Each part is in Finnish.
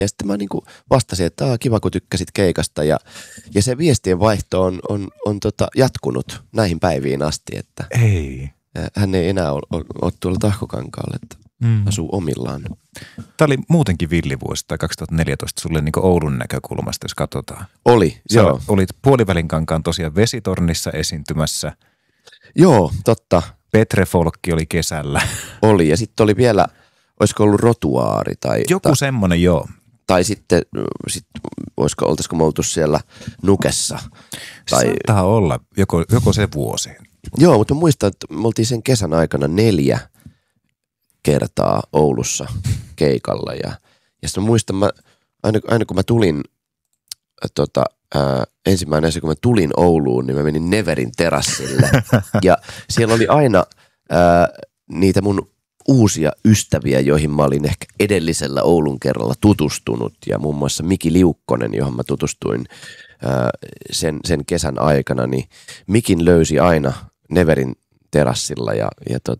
Ja sitten mä niin kuin vastasin, että kiva kun tykkäsit keikasta ja se viestien vaihto on jatkunut näihin päiviin asti, että Ei. Hän ei enää ole tuolla Tahkokankaalla, että asuu omillaan. Tämä oli muutenkin villivuosi, tai 2014 sulle niin kuin Oulun näkökulmasta, jos katsotaan. Oli, joo. Olit Puolivälinkankaan tosiaan Vesitornissa esiintymässä. Joo, totta. Petre Folkki oli kesällä. Oli, ja sitten oli vielä, olisiko ollut Rotuaari tai... Joku semmoinen, joo. Tai sitten oltaisiko me oltu siellä Nukessa. Tai... Saattaa olla joko se vuosi. Joo, mutta muistan, että me oltiin sen kesän aikana 4 kertaa Oulussa keikalla. Ja sitten muistan, aina kun mä tulin, ensimmäinen asia kun mä tulin Ouluun, niin mä menin Neverin terassille. Ja siellä oli aina niitä mun uusia ystäviä, joihin mä olin ehkä edellisellä Oulun kerralla tutustunut. Ja muun muassa Miki Liukkonen, johon mä tutustuin sen kesän aikana, niin Mikin löysi aina Neverin terassilla ja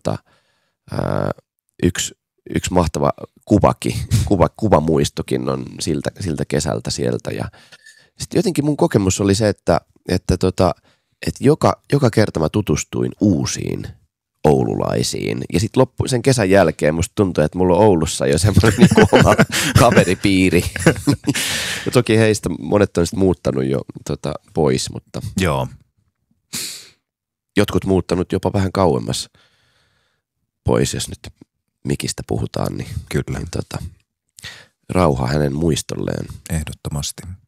yksi mahtava kuvamuistokin on siltä kesältä sieltä. Ja sitten jotenkin mun kokemus oli se, että joka kerta mä tutustuin uusiin oululaisiin. Ja sitten sen kesän jälkeen musta tuntui, että mulla on Oulussa jo semmoinen niinku oma kaveripiiri. Ja toki heistä monet on sitten muuttanut jo pois, mutta joo. Jotkut muuttanut jopa vähän kauemmas pois, jos nyt Mikistä puhutaan, niin, kyllä. Niin rauha hänen muistolleen. Ehdottomasti.